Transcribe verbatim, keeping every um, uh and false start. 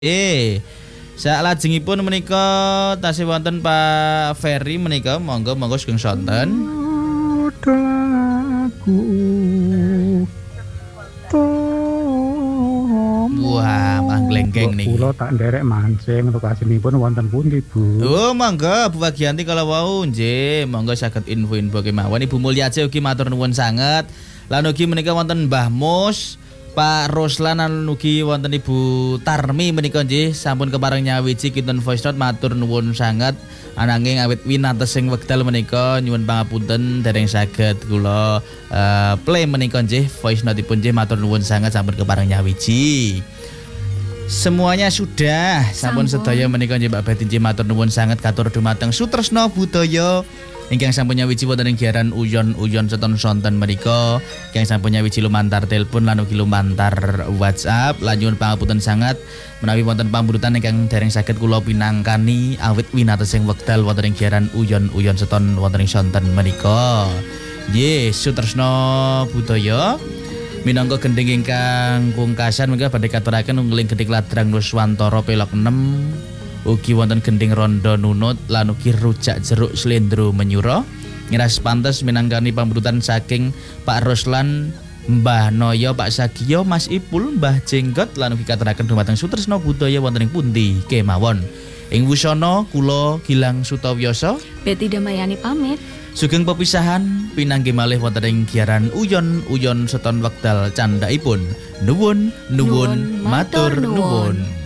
Eh, salajengipun menika tasih wonten Pak Ferry menika, monggo monggo sugeng sonten. Wah, mangglengkeng niki. Kula tak nderek mancing lokasinipun wonten pundi, Bu? Oh, monggo Bu Bagianti kalau wau nggih, monggo saged info-info kemawon. Ibu Mulyace ugi matur nuwun sanget. Lan ugi menika wonten Mbah Mus, Pak Ruslan lan ugi wonten Ibu Tarmi menika nggih sampun kepareng nyawiji kinten voice note matur nuwun sanget. Ananging awit winatesing wekdal menika nyuwun pangapunten dereng saged kula uh, play menika nggih voice note-ipun nggih matur nuwun sanget sampun kepareng nyawiji. Semuanya sudah sampun sedaya menika nggih Mbak Betty nggih matur nuwun sanget katur dumateng Sutresna Budaya ingkang sampun nyawiji wonten ing giaran uyon-uyon seton sonten menika, ingkang sampun nyawiji lumantar telepon lan ugi lumantar WhatsApp. Lan nyuwun pangapunten sanget menawi wonten pamburutan ingkang dereng saged kula pinangkani awit winatesing wekdal wonten ing giaran uyon-uyon seton wonten ing sonten menika. Nggih, Sutresna Budaya minangka gending ingkang pungkasan mengko badhe katuraken ungguling gending ladrang Nuswantara pelok enam. Ugi wonten gending rondo nunut lan ugi rujak jeruk slendro menyura. Ngiras pantes minangkani pamburutan saking Pak Ruslan, Mbah Noyo, Pak Sagiyo, Mas Ipul, Mbah Jenggot lan ugi katuraken dumateng Sutresna Budaya wonten ing pundi kemawon. Ing wusana kula Gilang Sutawyasa, Betty Damayani pamit. Sugeng pepisahan pinanggih malih wonten ing giaran uyon-uyon seton wekdal candhaipun. Nuwun nuwun matur nuwun.